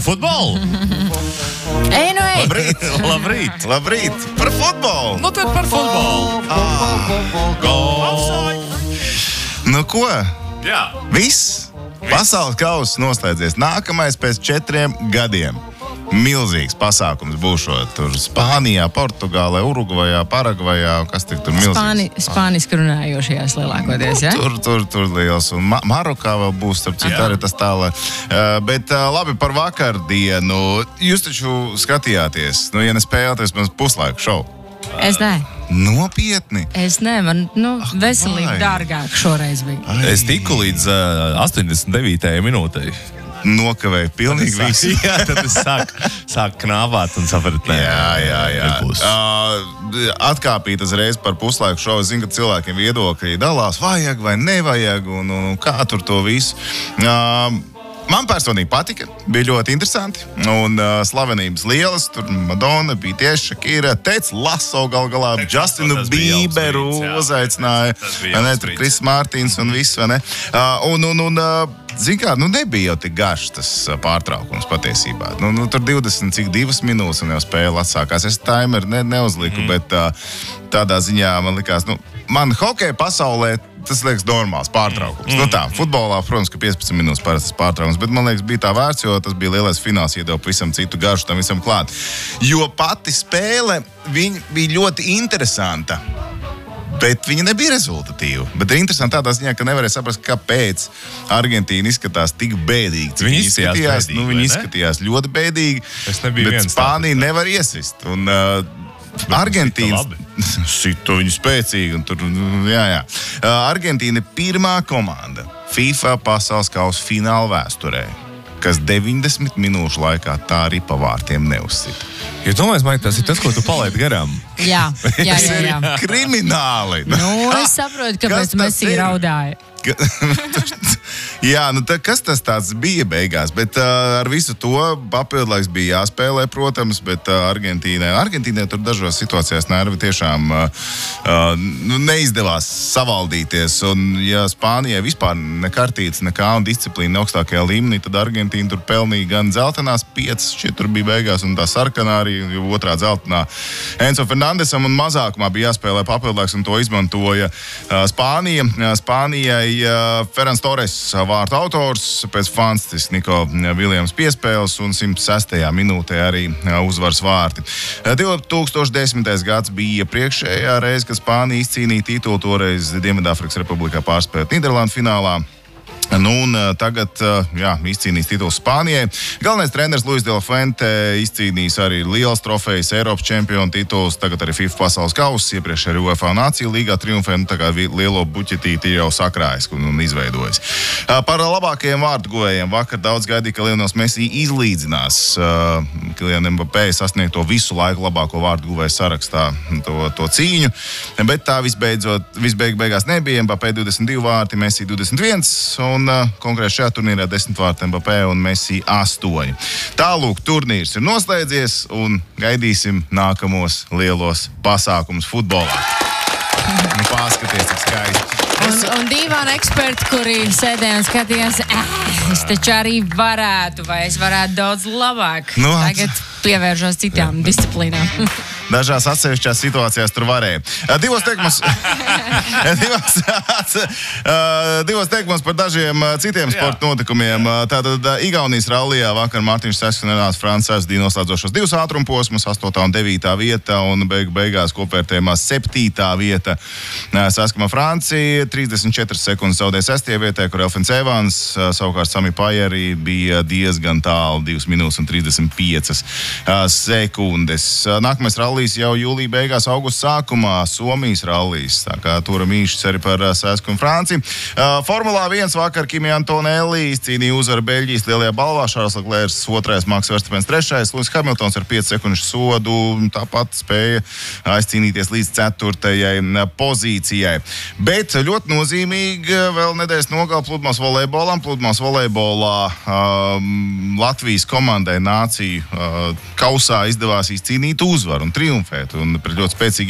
par futbolu? Ej, nu ej! Labrīt! Labrīt! Par futbolu! Nu tad par futbolu! Nu ko? Jā. Viss! Pasaules kauss noslēdzies. Nākamais pēc 4 gadiem. Milzīgs pasākums būšot tur Spānijā, Portugālē, Urugvajā, Paragvajā, kas tik tur milzīgs. Spāniski runājošajās lielākoties, ja? Tur liels. Un Marokā vēl būs, starp citu, arī tas tālāk. Bet labi par vakardienu. Jūs taču skatījāties, ja nespējāties mums puslaiku šovu. Es ne. Nopietni. Es ne, man, veselība dārgāk šoreiz bija. Es tiku līdz 89. minūtei. Nokavēju pilnīgi visu. Jā, tad es sāku knāvāt un sapratu, Jā. Atkāpīt uzreiz par puslaiku šovu. Es zinu, ka cilvēkiem viedokļi dalās, vajag vai nevajag, un kā tur to visu. Man personīgi patika, bija ļoti interesanti, un slavenības lielas, tur Madonna, bija tieši Shakira, Teds Lasso galā, Justinu Bieberu uzaicināja, tur Kris Mārtiņš un viss, vai ne? Zin kā, nebija jau tik garš tas pārtraukums patiesībā. Tur 22 minūtes un jau spēle atsākās. Es timeru neuzliku, bet tādā ziņā man likās, man hokeja pasaulē tas liekas normāls pārtraukums. Futbolā, protams, ka 15 minūtes parastas pārtraukums, bet man liekas bija tā vērts, jo tas bija lielais fināls, iedeva pavisam citu garšu tam visam klāt. Jo pati spēle, viņa bija ļoti interesanta. Bet viņa nebija rezultatīva. Bet ir interesanti tādā ziņā, ka nevarēja saprast, kāpēc Argentīna izskatās tik bēdīgi. Viņi izskatījās bēdīgi, viņi izskatījās ļoti bēdīgi, bet Spānija nevar iesist. Un Argentīna šito viņu spēcīgi. Un tur, jā. Argentīna ir pirmā komanda FIFA pasaules kausa fināla vēsturē, kas 90 minūšu laikā tā arī pa vārtiem neuzsita. Ja domāju, Maik, tas ir tas, ko tu palaidi garām. Jā. Tas ir krimināli. Es saprotu, kāpēc Messi raudāja. Jā, kas tas tāds bija beigās, bet ar visu to papildlaiks bija jāspēlē, protams, bet Argentīnai tur dažos situācijās nervi tiešām neizdevās savaldīties, un ja Spānijai vispār nekartīts nekā un disciplīna augstākajā līmenī, tad Argentīna tur pelnīja gan dzeltenās 5, šķiet tur bija beigās, un tā sarkanā arī otrā dzeltenā Enzo Fernandesam, un mazākumā bija jāspēlē papildlaiks, un to izmantoja Spānija. Spānijai Ferans Torres vārtu autors pēc fantastisks Niko Viljams piespēles un 106. minūtē arī uzvaras vārti. 2010. gads bija iepriekšējā reize, kad Spānija izcīnīja titulu, toreiz Dienvidāfrikas Republikā pārspējot Nīderlandu finālā. Un tagad, izcīnīs tituls Spānijai. Galvenais treneris Luis de la Fuente izcīnījis arī liels trofejas, Eiropas čempionu tituls, tagad arī FIFA pasaules kauss, iepriekš arī UEFA Nāciju līgā triumfē, tā kā lielo buķetīti jau sakrājis un izveidojis. Par labākajiem vārdu guvējiem vakar daudz gaidīja, ka Lionels Messi izlīdzinās Kylian Mbappé sasniegto visu laiku labāko vārdu guvēju sarakstā to cīņu, bet tā beigās nebija. Mbappé 22 vārti, Messi 21, un konkrēti šajā turnīrā 10 vārti Mbappé un Messi 8. Tālūk, turnīrs ir noslēdzies un gaidīsim nākamos lielos pasākumus futbolā. Pārskaties, cik skaisti. Un dīvāni eksperti, kuri sēdēja un skatījās, es taču arī varētu, vai es varētu daudz labāk. Tagad pievēršos citām disciplīnām. Dažās atsevišķās situācijās tur varēja. Divos teikumos par dažiem citiem sporta notikumiem. Tātad Igaunijas rallijā vakar Mārtiņš Saskunenās Francijas noslēdzošos 2 ātrumposmus, 8. un 9. vieta, un beigās kopvērtējumā 7. vieta. Saskama Francija 34 sekundes zaudēja 6. vietā, kur Elfins Evans, savukārt Sami Pajeri bija diezgan tālu, 2 minūtes un 35 sekundes. Nākamais rallijs jau jūlija beigās, augusta sākumā, Somijas rallijs. Tā kā turam īšas arī par Sasku un Franciju. Formulā 1 vakar Kimi Antonelli izcīnīja uzvaru Beļģijas lielajā balvā, Šarls Leclercs 2, Maks Verstapens 3, Lewis Hamiltons ar 5 sekundžu sodu tāpat spēja aizcīnīties līdz 4. pozīcijai. Bet ļoti nozīmīgi vēl nedēļas nogala pludmales volejbolam. Pludmales volejbolā Latvijas komandai Nāciju kausā izdevās izcīnīt uzvaru un triumfēt un pret ļoti spēcīgiem